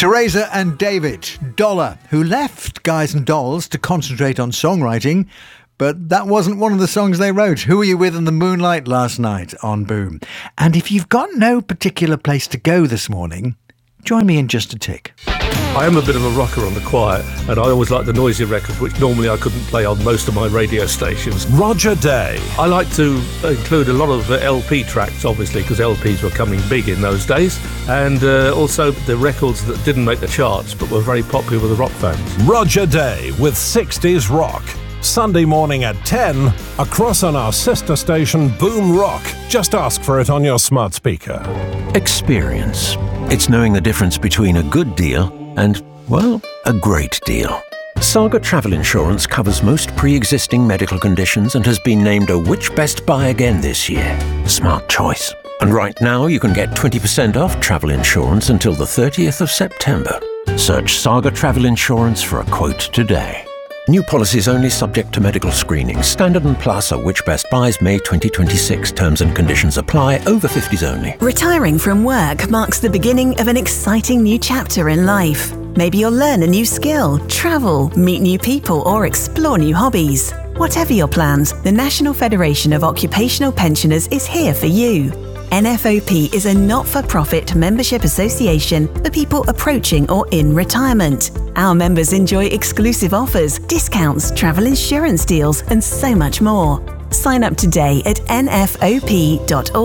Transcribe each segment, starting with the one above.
Teresa and David Dollar, who left Guys and Dolls to concentrate on songwriting, but that wasn't one of the songs they wrote. Who Were You With in the Moonlight last night on Boom? And if you've got no particular place to go this morning, join me in just a tick. I am a bit of a rocker on the quiet, and I always like the noisy records, which normally I couldn't play on most of my radio stations. Roger Day. I like to include a lot of LP tracks, obviously, because LPs were coming big in those days, and also the records that didn't make the charts but were very popular with the rock fans. Roger Day with 60s Rock. Sunday morning at 10, across on our sister station Boom Rock. Just ask for it on your smart speaker. Experience. It's knowing the difference between a good deal and, well, a great deal. Saga Travel Insurance covers most pre-existing medical conditions and has been named a Which Best Buy again this year. Smart choice. And right now you can get 20% off travel insurance until the 30th of September. Search Saga Travel Insurance for a quote today. New policies only subject to medical screening. Standard and Plus are Which Best Buys May 2026. Terms and conditions apply. Over 50s only. Retiring from work marks the beginning of an exciting new chapter in life. Maybe you'll learn a new skill, travel, meet new people, or explore new hobbies. Whatever your plans, the National Federation of Occupational Pensioners is here for you. NFOP is a not-for-profit membership association for people approaching or in retirement. Our members enjoy exclusive offers, discounts, travel insurance deals, and so much more. Sign up today at nfop.org.uk.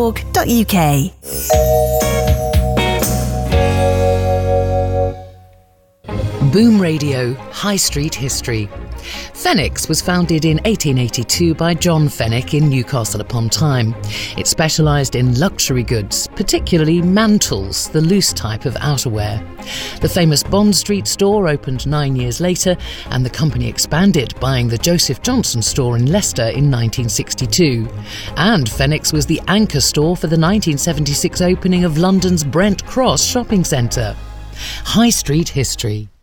Boom Radio, High Street History. Fenwick's was founded in 1882 by John Fenwick in Newcastle upon Tyne. It specialised in luxury goods, particularly mantles, the loose type of outerwear. The famous Bond Street store opened 9 years later, and the company expanded, buying the Joseph Johnson store in Leicester in 1962. And Fenwick's was the anchor store for the 1976 opening of London's Brent Cross shopping centre. High Street History.